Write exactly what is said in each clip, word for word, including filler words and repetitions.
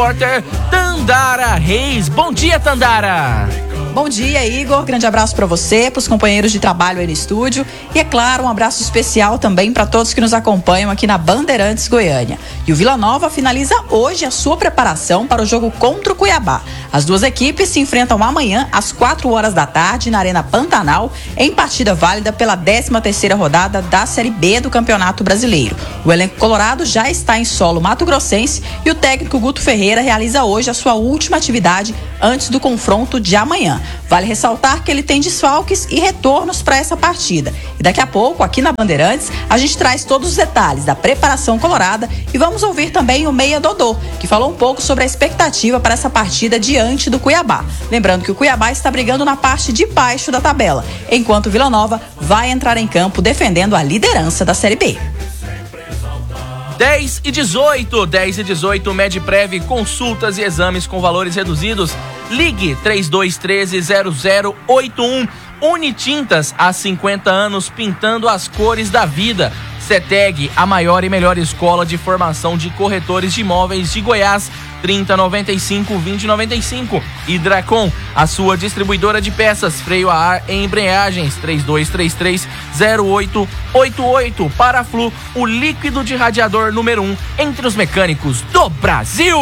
repórter Tandara Reis. Bom dia, Tandara. Bom dia, Igor. Grande abraço para você, para os companheiros de trabalho aí no estúdio. E, é claro, um abraço especial também para todos que nos acompanham aqui na Bandeirantes Goiânia. E o Vila Nova finaliza hoje a sua preparação para o jogo contra o Cuiabá. As duas equipes se enfrentam amanhã às quatro horas da tarde na Arena Pantanal, em partida válida pela décima terceira rodada da Série B do Campeonato Brasileiro. O elenco colorado já está em solo mato-grossense e o técnico Guto Ferreira realiza hoje a sua última atividade antes do confronto de amanhã. Vale ressaltar que ele tem desfalques e retornos para essa partida. E daqui a pouco, aqui na Bandeirantes, a gente traz todos os detalhes da preparação colorada e vamos ouvir também o Meia Dodô, que falou um pouco sobre a expectativa para essa partida diante do Cuiabá. Lembrando que o Cuiabá está brigando na parte de baixo da tabela, enquanto o Vila Nova vai entrar em campo defendendo a liderança da Série B. dez e dezoito, dez e dezoito, Medprev, consultas e exames com valores reduzidos. Ligue três dois um três, zero zero oito um. Unitintas, há cinquenta anos pintando as cores da vida. CETEG, a maior e melhor escola de formação de corretores de imóveis de Goiás. trinta, noventa e cinco, vinte, noventa e cinco. Hidracon, a sua distribuidora de peças, freio a ar e embreagens. Três dois três três, zero oito oito oito. Paraflu, o líquido de radiador número um entre os mecânicos do Brasil.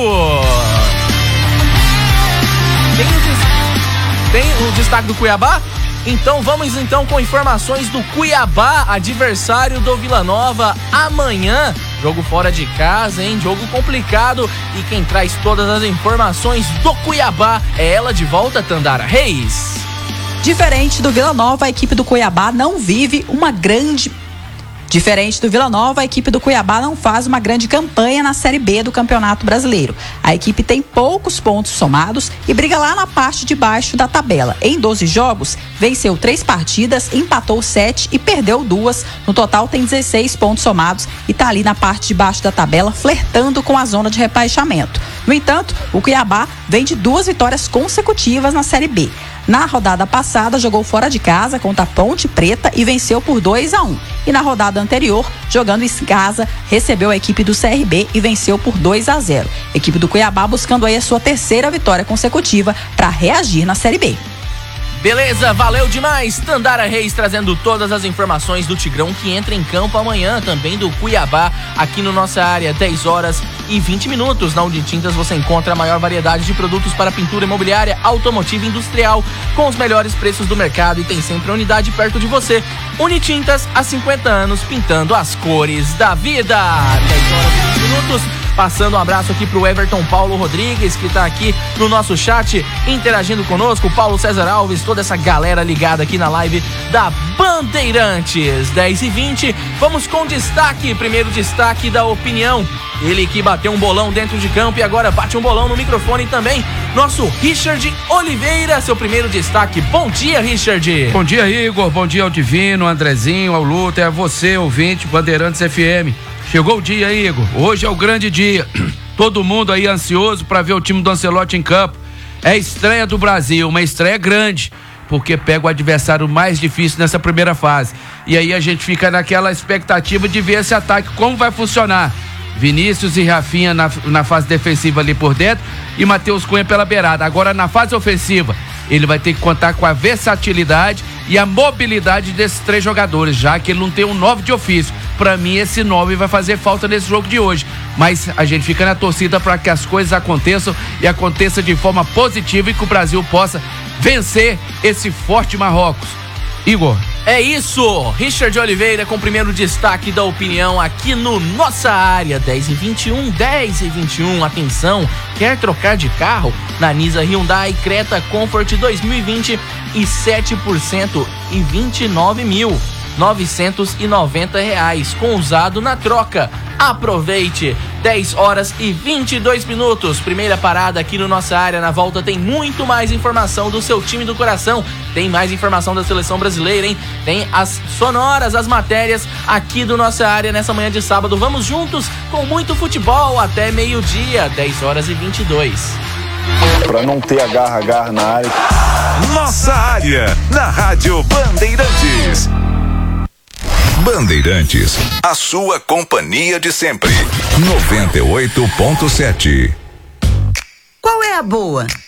Tem o, des... Tem o destaque do Cuiabá? Então vamos então com informações do Cuiabá, adversário do Vila Nova amanhã. Jogo fora de casa, hein? Jogo complicado. E quem traz todas as informações do Cuiabá é ela de volta, Tandara Reis. Diferente do Vila Nova, a equipe do Cuiabá não vive uma grande... Diferente do Vila Nova, a equipe do Cuiabá não faz uma grande campanha na Série B do Campeonato Brasileiro. A equipe tem poucos pontos somados e briga lá na parte de baixo da tabela. Em doze jogos, venceu três partidas, empatou sete e perdeu duas. No total, tem dezesseis pontos somados e está ali na parte de baixo da tabela, flertando com a zona de rebaixamento. No entanto, o Cuiabá vem de duas vitórias consecutivas na Série B. Na rodada passada, jogou fora de casa contra a Ponte Preta e venceu por dois a um. E na rodada anterior, jogando em casa, recebeu a equipe do C R B e venceu por dois a zero. Equipe do Cuiabá buscando aí a sua terceira vitória consecutiva para reagir na Série B. Beleza, valeu demais. Tandara Reis trazendo todas as informações do Tigrão que entra em campo amanhã, também do Cuiabá, aqui no nossa área, dez horas e vinte minutos. Na Unitintas você encontra a maior variedade de produtos para pintura imobiliária, automotiva e industrial, com os melhores preços do mercado e tem sempre a unidade perto de você. Unitintas, há cinquenta anos, pintando as cores da vida. dez horas e vinte minutos. Passando um abraço aqui pro Everton Paulo Rodrigues, que tá aqui no nosso chat, interagindo conosco, Paulo César Alves, toda essa galera ligada aqui na live da Bandeirantes. dez e vinte, vamos com destaque, primeiro destaque da opinião. Ele que bateu um bolão dentro de campo e agora bate um bolão no microfone também, nosso Richard Oliveira, seu primeiro destaque. Bom dia, Richard. Bom dia, Igor, bom dia ao Divino, Andrezinho, ao Luta, a você, ouvinte, Bandeirantes F M. Chegou o dia, Igor. Hoje é o grande dia. Todo mundo aí ansioso para ver o time do Ancelotti em campo. É a estreia do Brasil, uma estreia grande, porque pega o adversário mais difícil nessa primeira fase. E aí a gente fica naquela expectativa de ver esse ataque, como vai funcionar. Vinícius e Rafinha na, na fase defensiva ali por dentro e Matheus Cunha pela beirada. Agora na fase ofensiva, ele vai ter que contar com a versatilidade e a mobilidade desses três jogadores, já que ele não tem um nove de ofício. Pra mim, esse nove vai fazer falta nesse jogo de hoje. Mas a gente fica na torcida para que as coisas aconteçam e aconteça de forma positiva e que o Brasil possa vencer esse forte Marrocos. Igor. É isso, Richard Oliveira com o primeiro destaque da opinião aqui no Nossa Área. Dez e vinte e um, dez e vinte e um, atenção, quer trocar de carro? Na Nisa Hyundai Creta Comfort dois mil e vinte e sete por cento e vinte e nove mil novecentos e noventa reais com usado na troca. Aproveite. Dez horas e vinte e dois minutos. Primeira parada aqui no Nossa Área. Na volta tem muito mais informação do seu time do coração. Tem mais informação da seleção brasileira, hein? Tem as sonoras, as matérias aqui do Nossa Área nessa manhã de sábado. Vamos juntos com muito futebol até meio-dia. Dez horas e vinte e dois. Pra não ter agarra, agarra na área. Nossa Área, na Rádio Bandeirantes. Bandeirantes, a sua companhia de sempre. noventa e oito ponto sete. é a boa?